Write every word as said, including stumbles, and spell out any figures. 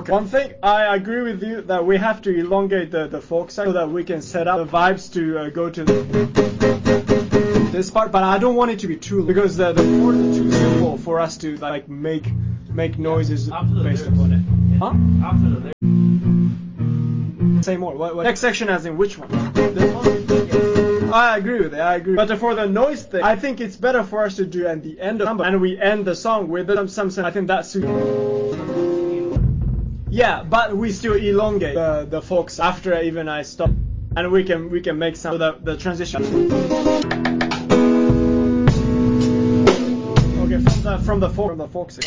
Okay. One thing, I agree with you that we have to elongate the, the folk section so that we can set up the vibes to uh, go to this part, but I don't want it to be too long because the, the chords are too simple for us to like make make noises based upon it. Huh? After the lyrics. Say more. What, what? Next section as in which one? This one? I agree with it, I agree. But for the noise thing, I think it's better for us to do at the end of the song, and we end the song with some, some, some I think that suits. Yeah, but we still elongate the, the folks after even I stop, and we can we can make some of the, the transition. Okay, from the from the folk from the folk section.